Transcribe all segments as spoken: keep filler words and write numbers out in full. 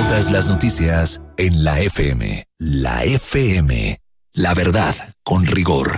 Todas las noticias en la F M. La F M. La verdad con rigor.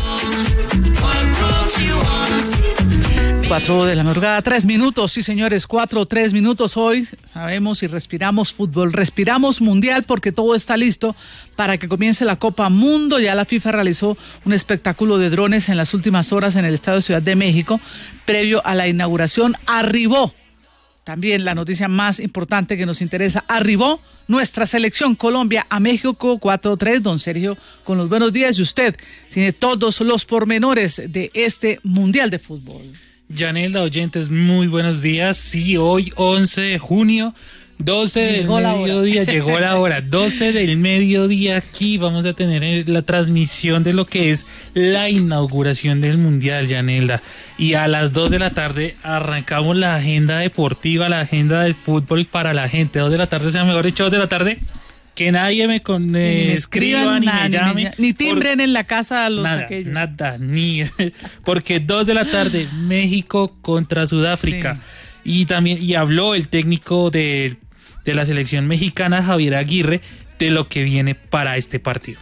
Cuatro de la madrugada, tres minutos, sí señores, cuatro, tres minutos hoy, sabemos y respiramos fútbol, respiramos mundial porque todo está listo para que comience la Copa Mundo. Ya la FIFA realizó un espectáculo de drones en las últimas horas en el Estadio Ciudad de México, previo a la inauguración. Arribó, también la noticia más importante que nos interesa, arribó nuestra selección Colombia a México cuatro tres. Don Sergio, con los buenos días, y usted tiene todos los pormenores de este mundial de fútbol. Yanelda, oyentes, muy buenos días. Sí, hoy once de junio, doce llegó del mediodía, llegó la hora, doce del mediodía, aquí vamos a tener la transmisión de lo que es la inauguración del Mundial, Yanelda. Y a las dos de la tarde arrancamos la agenda deportiva, la agenda del fútbol para la gente. Dos de la tarde, sea mejor dicho, dos de la tarde. Que nadie me, con, eh, ni me escriba, ni nada, me llame. Ni, ni timbren por, en la casa a los nada, aquellos. Nada, ni. Porque dos de la tarde, México contra Sudáfrica. Sí. Y también, y habló el técnico de, de la selección mexicana, Javier Aguirre, de lo que viene para este partido.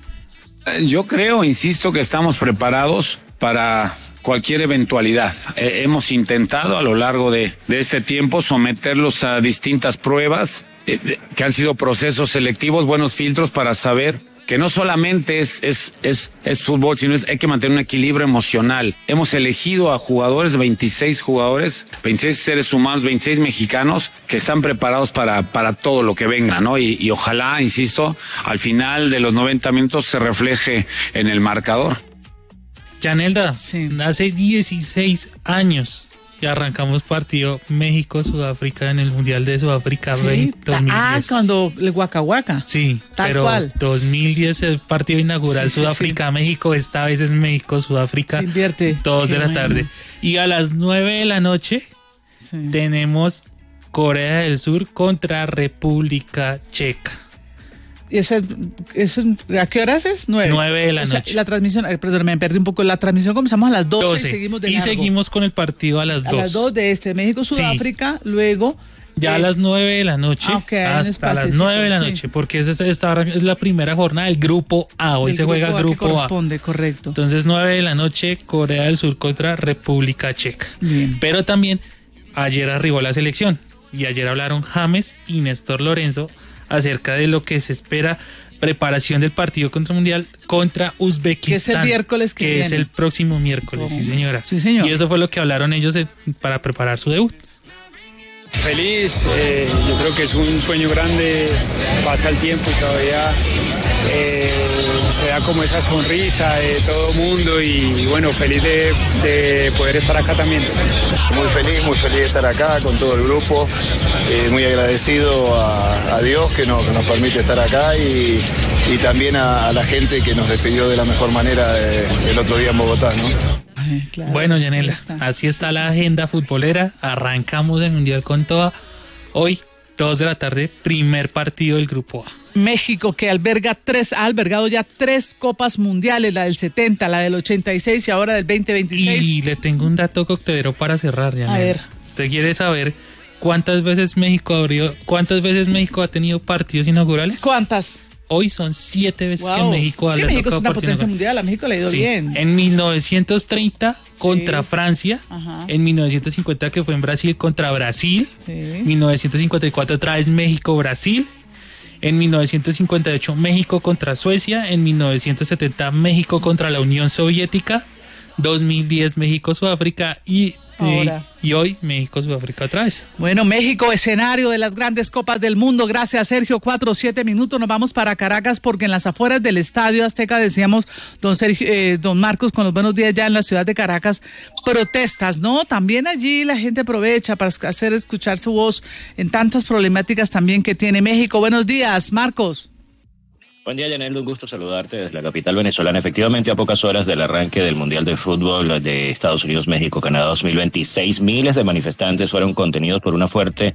Yo creo, insisto, que estamos preparados para cualquier eventualidad. Eh, hemos intentado a lo largo de, de este tiempo someterlos a distintas pruebas, eh, que han sido procesos selectivos, buenos filtros para saber que no solamente es, es, es, es fútbol, sino es, hay que mantener un equilibrio emocional. Hemos elegido a jugadores, veintiséis jugadores, veintiséis seres humanos, veintiséis mexicanos que están preparados para, para todo lo que venga, ¿no? Y, y ojalá, insisto, al final de los noventa minutos se refleje en el marcador. Yanelda, sí. Hace dieciséis años que arrancamos partido México-Sudáfrica en el Mundial de Sudáfrica, sí, veinte, dos mil diez. Ah, cuando el Waka Waka. Sí, tal pero cual. dos mil diez el partido inaugural, sí, Sudáfrica-México, sí, sí. Esta vez es México-Sudáfrica, se invierte. Dos Qué de la bueno. tarde. Y a las nueve de la noche sí. tenemos Corea del Sur contra República Checa. ¿Y eso, eso, a qué horas es? Nueve. Nueve de la o sea, noche. La transmisión, perdón, me perdí un poco. La transmisión comenzamos a las doce, doce. y seguimos de Y largo. seguimos con el partido a las dos. A las dos de este, México-Sudáfrica, sí. Luego... Ya eh, a las nueve de la noche, ah, okay, hasta las nueve de la sí. noche, porque es, esta es la primera jornada del Grupo A. Hoy del se grupo juega A Grupo que corresponde, A. Correcto. Entonces, nueve de la noche, Corea del Sur contra República Checa. Bien. Pero también, ayer arribó la selección, y ayer hablaron James y Néstor Lorenzo acerca de lo que se espera preparación del partido contra el Mundial contra Uzbekistán. Que es el miércoles que, que viene. es el próximo miércoles, oh. sí señora. Sí, señor. Y eso fue lo que hablaron ellos para preparar su debut. Feliz, eh, yo creo que es un sueño grande, pasa el tiempo y todavía eh, se da como esa sonrisa de todo el mundo y bueno, feliz de, de poder estar acá también. Muy feliz, muy feliz de estar acá con todo el grupo, eh, muy agradecido a, a Dios que nos, que nos permite estar acá y, y también a, a la gente que nos despidió de la mejor manera de, el otro día en Bogotá, ¿no? Claro, bueno, Yanela, así está la agenda futbolera. Arrancamos el Mundial con toda. Hoy, dos de la tarde, primer partido del Grupo A. México, que alberga tres, ha albergado ya tres copas mundiales, la del setenta, la del ochenta y seis y ahora del veinte veintiséis. Y le tengo un dato coctelero para cerrar, Yanela. A ver. ¿Usted quiere saber cuántas veces México abrió, cuántas veces México ha tenido partidos inaugurales? ¿Cuántas? Hoy son siete veces wow. que México es que México es una potencia mundial, a México le ha ido sí. bien. En mil novecientos treinta sí. contra Francia, ajá. En mil novecientos cincuenta que fue en Brasil contra Brasil, sí. mil novecientos cincuenta y cuatro otra vez México-Brasil, en mil novecientos cincuenta y ocho México contra Suecia, en mil novecientos setenta México contra la Unión Soviética, dos mil diez México-Sudáfrica y... Ahora. Y hoy México-Sudáfrica otra vez. Bueno, México, escenario de las grandes copas del mundo. Gracias, Sergio. Cuatro o siete minutos. Nos vamos para Caracas porque en las afueras del Estadio Azteca, decíamos, don Sergio, eh, don Marcos, con los buenos días ya en la ciudad de Caracas, protestas, ¿no? También allí la gente aprovecha para hacer escuchar su voz en tantas problemáticas también que tiene México. Buenos días, Marcos. Buen día, Yanel, un gusto saludarte desde la capital venezolana. Efectivamente, a pocas horas del arranque del Mundial de Fútbol de Estados Unidos, México, Canadá dos mil veintiséis, miles de manifestantes fueron contenidos por una fuerte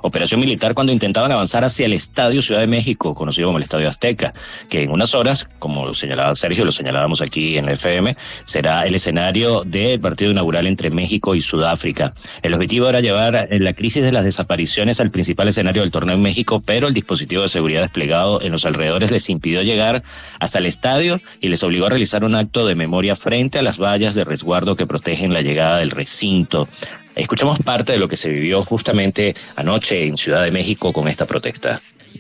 operación militar cuando intentaban avanzar hacia el Estadio Ciudad de México, conocido como el Estadio Azteca, que en unas horas, como lo señalaba Sergio, lo señalábamos aquí en F M, será el escenario del partido inaugural entre México y Sudáfrica. El objetivo era llevar la crisis de las desapariciones al principal escenario del torneo en México, pero el dispositivo de seguridad desplegado en los alrededores les impidió llegar hasta el estadio y les obligó a realizar un acto de memoria frente a las vallas de resguardo que protegen la llegada del recinto. Escuchamos parte de lo que se vivió justamente anoche en Ciudad de México con esta protesta.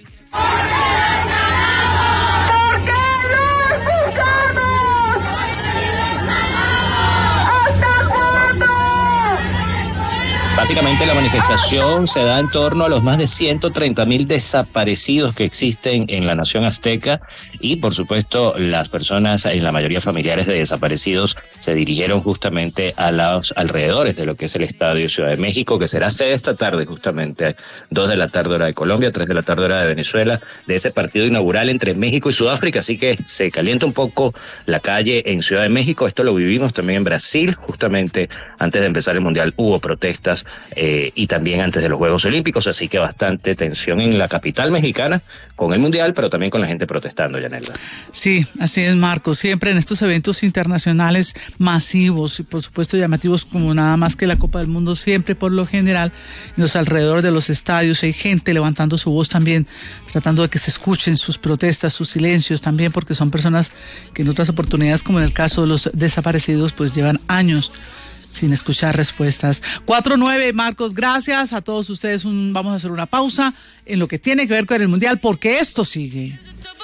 Básicamente la manifestación se da en torno a los más de ciento treinta mil desaparecidos que existen en la nación azteca y por supuesto las personas, en la mayoría familiares de desaparecidos, se dirigieron justamente a los alrededores de lo que es el Estadio Ciudad de México, que será sede esta tarde justamente, dos de la tarde hora de Colombia, tres de la tarde hora de Venezuela, de ese partido inaugural entre México y Sudáfrica, así que se calienta un poco la calle en Ciudad de México. Esto lo vivimos también en Brasil, justamente antes de empezar el Mundial hubo protestas Eh, y también antes de los Juegos Olímpicos, así que bastante tensión en la capital mexicana con el Mundial, pero también con la gente protestando, Yanelda. Sí, así es, Marco. Siempre en estos eventos internacionales masivos y por supuesto llamativos como nada más que la Copa del Mundo, siempre por lo general en los alrededores de los estadios hay gente levantando su voz también, tratando de que se escuchen sus protestas, sus silencios también, porque son personas que en otras oportunidades, como en el caso de los desaparecidos, pues llevan años sin escuchar respuestas. cuatro nueve, Marcos, gracias a todos ustedes. Un, vamos a hacer una pausa en lo que tiene que ver con el Mundial, porque esto sigue.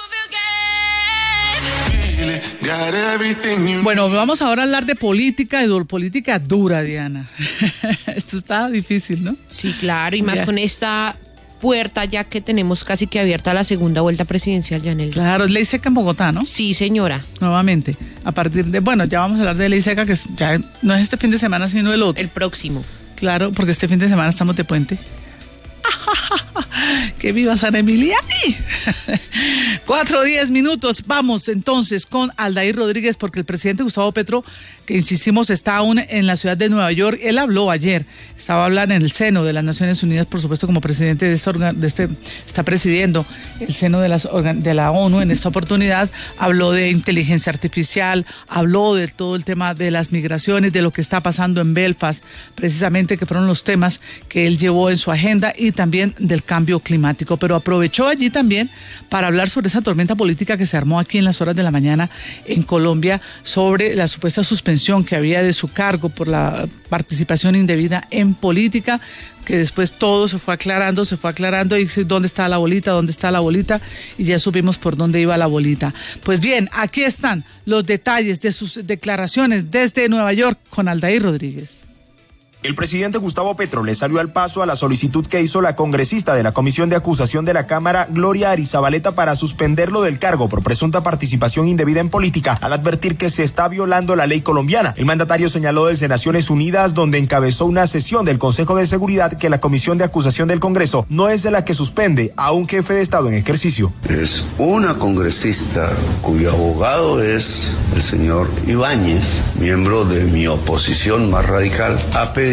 Bueno, vamos ahora a hablar de política, y de política dura, Diana. Esto está difícil, ¿no? Sí, claro, y más ya. Con esta puerta ya que tenemos casi que abierta la segunda vuelta presidencial, Yanel. Claro, es ley seca en Bogotá, ¿no? Sí, señora. Nuevamente, a partir de, bueno, ya vamos a hablar de ley seca, que ya no es este fin de semana, sino el otro. El próximo. Claro, porque este fin de semana estamos de puente. ¡Que viva San Emiliani! Cuatro, diez minutos. Vamos entonces con Aldair Rodríguez, porque el presidente Gustavo Petro, que insistimos está aún en la ciudad de Nueva York, él habló ayer, estaba hablando en el seno de las Naciones Unidas, por supuesto como presidente de este, de este está presidiendo el seno de, las, de la ONU en esta oportunidad, habló de inteligencia artificial, habló de todo el tema de las migraciones, de lo que está pasando en Belfast, precisamente que fueron los temas que él llevó en su agenda, y también del cambio climático, pero aprovechó allí también para hablar sobre esa tormenta política que se armó aquí en las horas de la mañana en Colombia, sobre la supuesta suspensión que había de su cargo por la participación indebida en política, que después todo se fue aclarando, se fue aclarando, y dónde está la bolita, dónde está la bolita, y ya supimos por dónde iba la bolita. Pues bien, aquí están los detalles de sus declaraciones desde Nueva York con Aldair Rodríguez. El presidente Gustavo Petro le salió al paso a la solicitud que hizo la congresista de la Comisión de Acusación de la Cámara, Gloria Arizabaleta, para suspenderlo del cargo por presunta participación indebida en política, al advertir que se está violando la ley colombiana. El mandatario señaló desde Naciones Unidas, donde encabezó una sesión del Consejo de Seguridad, que la Comisión de Acusación del Congreso no es de la que suspende a un jefe de Estado en ejercicio. Es una congresista cuyo abogado es el señor Ibáñez, miembro de mi oposición más radical, ha pedido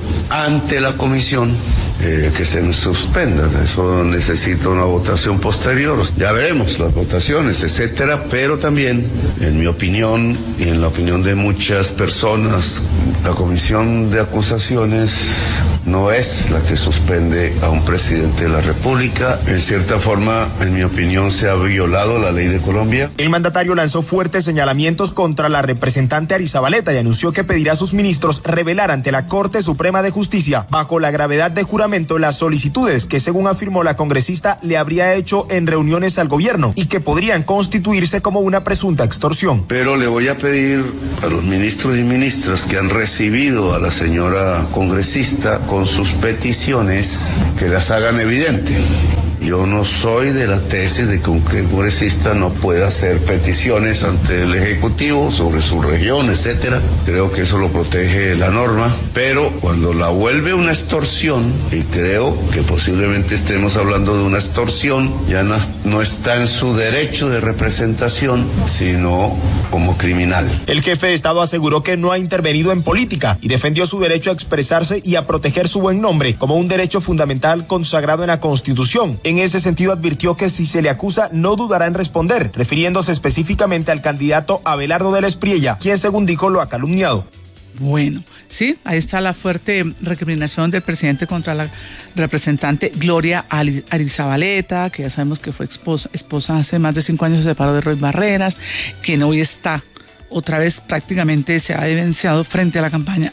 ante la comisión eh, que se suspendan. Eso necesita una votación posterior. Ya veremos las votaciones, etcétera, pero también, en mi opinión y en la opinión de muchas personas, la comisión de acusaciones no es la que suspende a un presidente de la República. En cierta forma, en mi opinión, se ha violado la ley de Colombia. El mandatario lanzó fuertes señalamientos contra la representante Arizabaleta y anunció que pedirá a sus ministros revelar ante la Corte Suprema de Justicia, bajo la gravedad de juramento, las solicitudes que, según afirmó la congresista, le habría hecho en reuniones al gobierno y que podrían constituirse como una presunta extorsión. Pero le voy a pedir a los ministros y ministras que han recibido a la señora congresista con sus peticiones que las hagan evidente Yo no soy de la tesis de que un congresista no pueda hacer peticiones ante el Ejecutivo sobre su región, etcétera. Creo que eso lo protege la norma, pero cuando la vuelve una extorsión, y creo que posiblemente estemos hablando de una extorsión, ya no, no está en su derecho de representación, sino como criminal. El jefe de Estado aseguró que no ha intervenido en política y defendió su derecho a expresarse y a proteger su buen nombre como un derecho fundamental consagrado en la Constitución. En ese sentido advirtió que si se le acusa no dudará en responder, refiriéndose específicamente al candidato Abelardo de la Espriella, quien según dijo lo ha calumniado. Bueno, sí, ahí está la fuerte recriminación del presidente contra la representante Gloria Arizabaleta, que ya sabemos que fue esposa, esposa hace más de cinco años, se separó de Roy Barreras, quien hoy está otra vez prácticamente se ha evidenciado frente a la campaña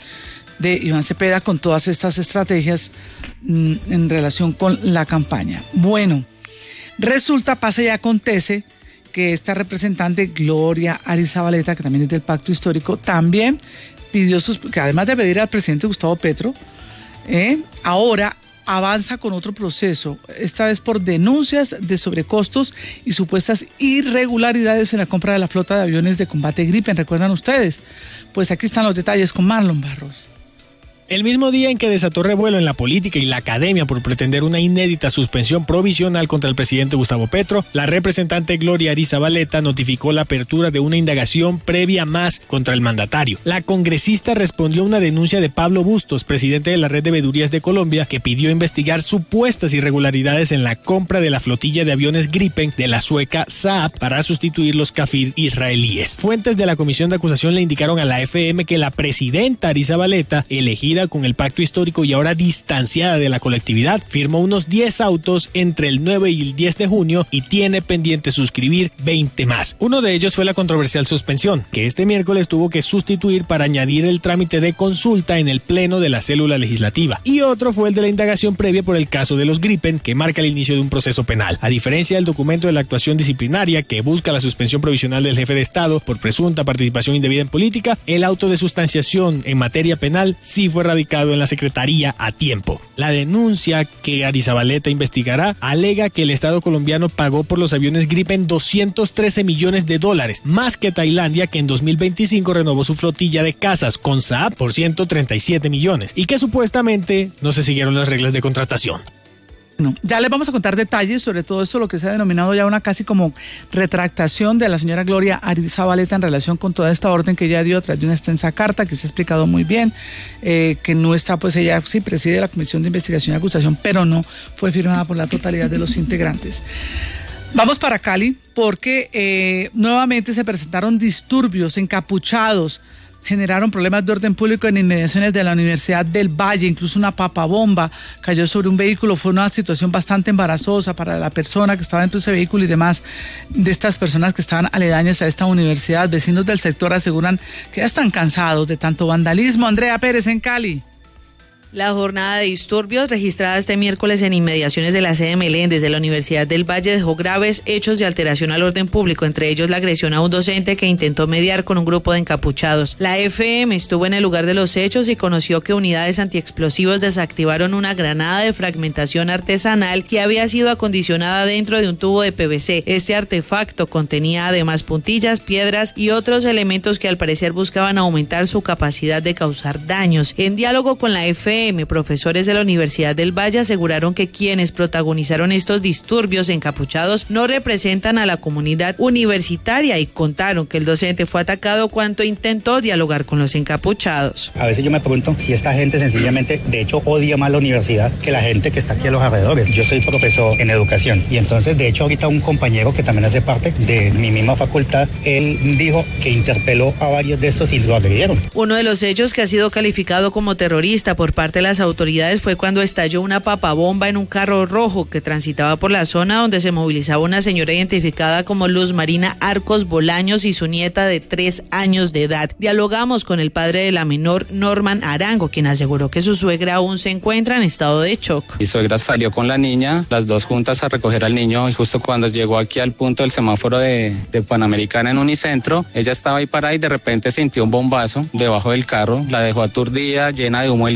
de Iván Cepeda con todas estas estrategias mm, en relación con la campaña. Bueno, resulta, pasa y acontece que esta representante Gloria Arizabaleta, que también es del Pacto Histórico, también pidió sus, que además de pedir al presidente Gustavo Petro, eh, ahora avanza con otro proceso, esta vez por denuncias de sobrecostos y supuestas irregularidades en la compra de la flota de aviones de combate Gripen. ¿Recuerdan ustedes? Pues aquí están los detalles con Marlon Barros. El mismo día en que desató revuelo en la política y la academia por pretender una inédita suspensión provisional contra el presidente Gustavo Petro, la representante Gloria Arizabaleta notificó la apertura de una indagación previa más contra el mandatario. La congresista respondió a una denuncia de Pablo Bustos, presidente de la Red de Veedurías de Colombia, que pidió investigar supuestas irregularidades en la compra de la flotilla de aviones Gripen de la sueca Saab para sustituir los Kafir israelíes. Fuentes de la comisión de acusación le indicaron a la F M que la presidenta Arizabaleta, elegida con el pacto histórico y ahora distanciada de la colectividad, firmó unos diez autos entre el nueve y el diez de junio y tiene pendiente suscribir veinte más. Uno de ellos fue la controversial suspensión, que este miércoles tuvo que sustituir para añadir el trámite de consulta en el pleno de la célula legislativa. Y otro fue el de la indagación previa por el caso de los Gripen, que marca el inicio de un proceso penal. A diferencia del documento de la actuación disciplinaria, que busca la suspensión provisional del jefe de Estado por presunta participación indebida en política, el auto de sustanciación en materia penal sí fue radicado en la Secretaría a tiempo. La denuncia que Arizabaleta investigará alega que el Estado colombiano pagó por los aviones Gripen doscientos trece millones de dólares, más que Tailandia, que en dos mil veinticinco renovó su flotilla de cazas con Saab por ciento treinta y siete millones, y que supuestamente no se siguieron las reglas de contratación. No, ya les vamos a contar detalles sobre todo esto, lo que se ha denominado ya una casi como retractación de la señora Gloria Arizabaleta en relación con toda esta orden que ella dio a través de una extensa carta que se ha explicado muy bien, eh, que no está, pues ella sí preside la Comisión de Investigación y Acusación, pero no fue firmada por la totalidad de los integrantes. Vamos para Cali porque eh, nuevamente se presentaron disturbios, encapuchados, generaron problemas de orden público en inmediaciones de la Universidad del Valle, incluso una papabomba cayó sobre un vehículo, fue una situación bastante embarazosa para la persona que estaba dentro de ese vehículo y demás de estas personas que estaban aledañas a esta universidad. Vecinos del sector aseguran que ya están cansados de tanto vandalismo. Andrea Pérez en Cali. La jornada de disturbios registrada este miércoles en inmediaciones de la sede Meléndez de la Universidad del Valle dejó graves hechos de alteración al orden público, entre ellos la agresión a un docente que intentó mediar con un grupo de encapuchados. La F M estuvo en el lugar de los hechos y conoció que unidades antiexplosivos desactivaron una granada de fragmentación artesanal que había sido acondicionada dentro de un tubo de P V C. Este artefacto contenía además puntillas, piedras y otros elementos que al parecer buscaban aumentar su capacidad de causar daños. En diálogo con la F M, profesores de la Universidad del Valle aseguraron que quienes protagonizaron estos disturbios encapuchados no representan a la comunidad universitaria y contaron que el docente fue atacado cuando intentó dialogar con los encapuchados. A veces yo me pregunto si esta gente sencillamente, de hecho, odia más la universidad que la gente que está aquí a los alrededores. Yo soy profesor en educación y entonces, de hecho, ahorita un compañero que también hace parte de mi misma facultad, él dijo que interpeló a varios de estos y lo agredieron. Uno de los hechos que ha sido calificado como terrorista por parte de las autoridades fue cuando estalló una papabomba en un carro rojo que transitaba por la zona donde se movilizaba una señora identificada como Luz Marina Arcos Bolaños y su nieta de tres años de edad. Dialogamos con el padre de la menor, Norman Arango, quien aseguró que su suegra aún se encuentra en estado de shock. Mi suegra salió con la niña, las dos juntas a recoger al niño, y justo cuando llegó aquí al punto del semáforo de, de Panamericana en Unicentro, ella estaba ahí parada y de repente sintió un bombazo debajo del carro, la dejó aturdida, llena de humo el carro.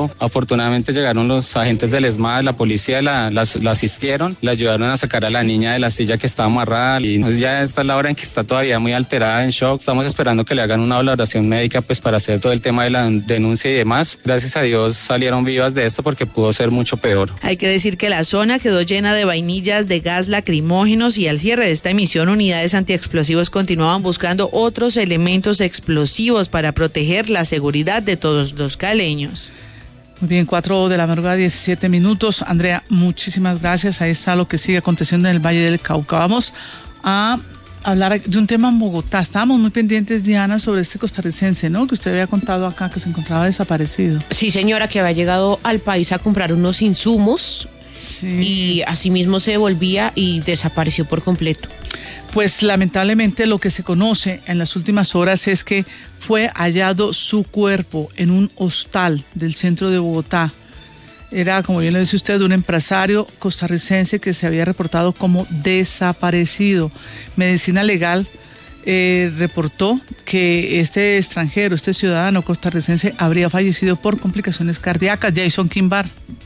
semáforo. Afortunadamente llegaron los agentes del ESMAD, la policía la, la, la asistieron, la ayudaron a sacar a la niña de la silla que estaba amarrada y pues ya está la hora en que está todavía muy alterada, en shock. Estamos esperando que le hagan una valoración médica pues para hacer todo el tema de la denuncia y demás. Gracias a Dios salieron vivas de esto porque pudo ser mucho peor. Hay que decir que la zona quedó llena de vainillas de gas lacrimógenos y al cierre de esta emisión unidades antiexplosivos continuaban buscando otros elementos explosivos para proteger la seguridad de todos los caleños. Muy bien, cuatro de la madrugada, diecisiete minutos. Andrea, muchísimas gracias. Ahí está lo que sigue aconteciendo en el Valle del Cauca. Vamos a hablar de un tema en Bogotá. Estábamos muy pendientes, Diana, sobre este costarricense, ¿no? Que usted había contado acá, que se encontraba desaparecido. Sí, señora, que había llegado al país a comprar unos insumos sí. y asimismo se devolvía y desapareció por completo. Pues lamentablemente lo que se conoce en las últimas horas es que fue hallado su cuerpo en un hostal del centro de Bogotá. Era, como bien lo dice usted, un empresario costarricense que se había reportado como desaparecido. Medicina Legal eh, reportó que este extranjero, este ciudadano costarricense, habría fallecido por complicaciones cardíacas. Jason Quimbar.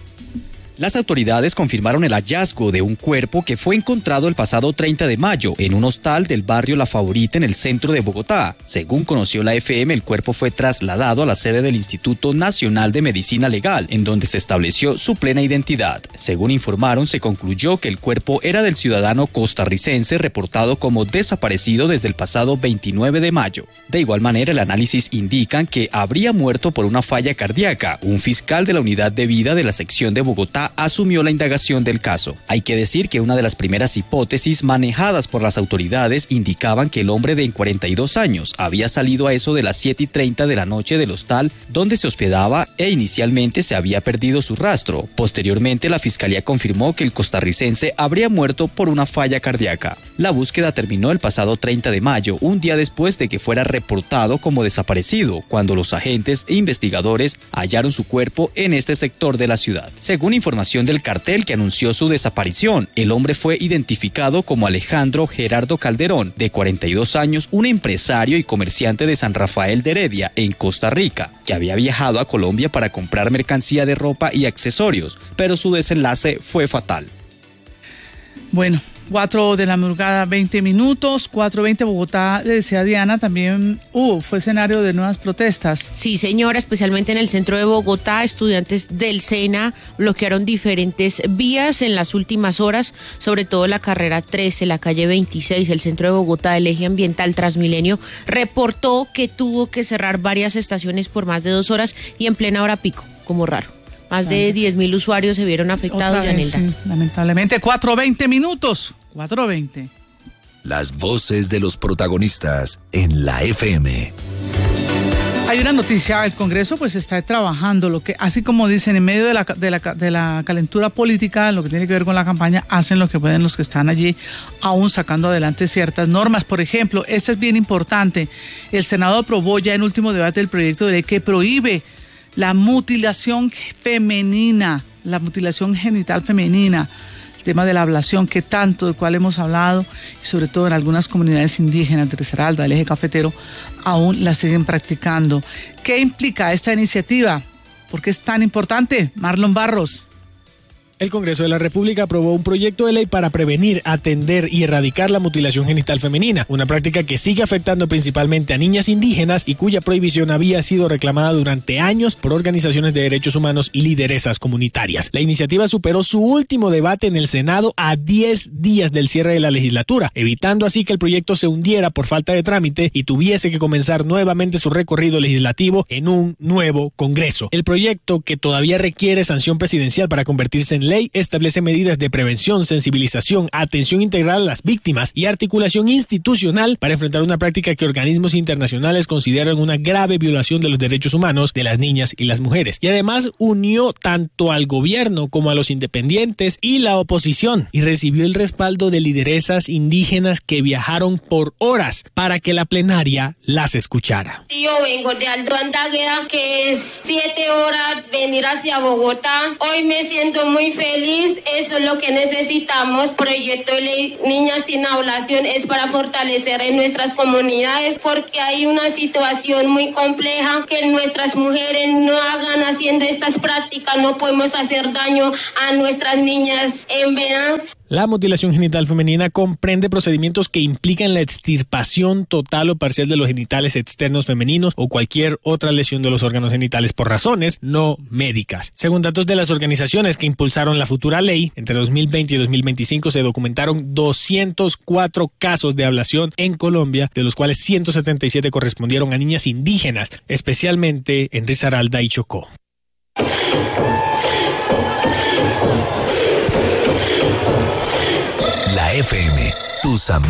Las autoridades confirmaron el hallazgo de un cuerpo que fue encontrado el pasado treinta de mayo en un hostal del barrio La Favorita en el centro de Bogotá. Según conoció la F M, el cuerpo fue trasladado a la sede del Instituto Nacional de Medicina Legal, en donde se estableció su plena identidad. Según informaron, se concluyó que el cuerpo era del ciudadano costarricense reportado como desaparecido desde el pasado veintinueve de mayo. De igual manera, el análisis indican que habría muerto por una falla cardíaca. Un fiscal de la unidad de vida de la sección de Bogotá asumió la indagación del caso. Hay que decir que una de las primeras hipótesis manejadas por las autoridades indicaban que el hombre de cuarenta y dos años había salido a eso de las siete y treinta de la noche del hostal donde se hospedaba e inicialmente se había perdido su rastro. Posteriormente, la fiscalía confirmó que el costarricense habría muerto por una falla cardíaca. La búsqueda terminó el pasado treinta de mayo, un día después de que fuera reportado como desaparecido, cuando los agentes e investigadores hallaron su cuerpo en este sector de la ciudad. Según información del cartel que anunció su desaparición, el hombre fue identificado como Alejandro Gerardo Calderón, de cuarenta y dos años, un empresario y comerciante de San Rafael de Heredia, en Costa Rica, que había viajado a Colombia para comprar mercancía de ropa y accesorios, pero su desenlace fue fatal. Bueno, cuatro de la madrugada, veinte minutos, cuatro veinte Bogotá, le decía Diana, también uh, fue escenario de nuevas protestas. Sí, señora, especialmente en el centro de Bogotá, estudiantes del SENA bloquearon diferentes vías en las últimas horas, sobre todo la carrera trece, la calle veintiséis, el centro de Bogotá. El eje ambiental Transmilenio reportó que tuvo que cerrar varias estaciones por más de dos horas y en plena hora pico, como raro. Más de diez mil usuarios se vieron afectados, Yanelda. Sí, lamentablemente. cuatro veinte minutos. cuatro veinte. Las voces de los protagonistas en la F M. Hay una noticia, el Congreso pues está trabajando, lo que, así como dicen, en medio de la, de la, de la calentura política, lo que tiene que ver con la campaña, hacen lo que pueden los que están allí, aún sacando adelante ciertas normas. Por ejemplo, esta es bien importante, el Senado aprobó ya en último debate el proyecto de ley que prohíbe la mutilación femenina, la mutilación genital femenina, el tema de la ablación, que tanto, del cual hemos hablado, y sobre todo en algunas comunidades indígenas de Risaralda, del eje cafetero, aún la siguen practicando. ¿Qué implica esta iniciativa? ¿Por qué es tan importante? Marlon Barros. El Congreso de la República aprobó un proyecto de ley para prevenir, atender y erradicar la mutilación genital femenina, una práctica que sigue afectando principalmente a niñas indígenas y cuya prohibición había sido reclamada durante años por organizaciones de derechos humanos y lideresas comunitarias. La iniciativa superó su último debate en el Senado a diez días del cierre de la legislatura, evitando así que el proyecto se hundiera por falta de trámite y tuviese que comenzar nuevamente su recorrido legislativo en un nuevo Congreso. El proyecto, que todavía requiere sanción presidencial para convertirse en ley, establece medidas de prevención, sensibilización, atención integral a las víctimas y articulación institucional para enfrentar una práctica que organismos internacionales consideran una grave violación de los derechos humanos de las niñas y las mujeres. Y además unió tanto al gobierno como a los independientes y la oposición y recibió el respaldo de lideresas indígenas que viajaron por horas para que la plenaria las escuchara. Yo vengo de Alto Antágueda, que es siete horas venir hacia Bogotá. Hoy me siento muy feliz, eso es lo que necesitamos. Proyecto de ley Niñas sin Ablación es para fortalecer en nuestras comunidades porque hay una situación muy compleja que nuestras mujeres no hagan haciendo estas prácticas, no podemos hacer daño a nuestras niñas en verano. La mutilación genital femenina comprende procedimientos que implican la extirpación total o parcial de los genitales externos femeninos o cualquier otra lesión de los órganos genitales por razones no médicas. Según datos de las organizaciones que impulsaron la futura ley, entre dos mil veinte y dos mil veinticinco se documentaron doscientos cuatro casos de ablación en Colombia, de los cuales ciento setenta y siete correspondieron a niñas indígenas, especialmente en Risaralda y Chocó. La F M, tus amigos.